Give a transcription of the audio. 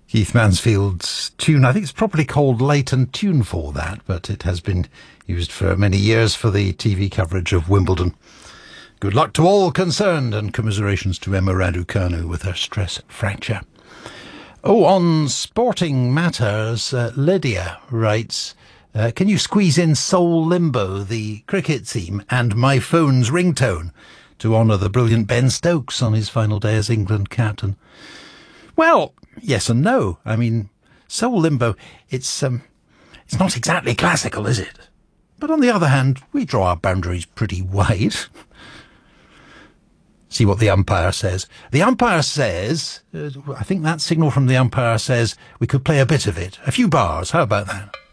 Keith Mansfield's tune. I think it's properly called Leighton Tune for that, but it has been used for many years for the TV coverage of Wimbledon. Good luck to all concerned, and commiserations to Emma Raducanu with her stress fracture. Oh, on sporting matters, Lydia writes, can you squeeze in Soul Limbo, the cricket theme, and My Phone's ringtone to honour the brilliant Ben Stokes on his final day as England captain? Well, yes and no. I mean, Soul Limbo, it's not exactly classical, is it? But on the other hand, we draw our boundaries pretty wide. See what the umpire says. The umpire says, I think that signal from the umpire says we could play a bit of it. A few bars. How about that?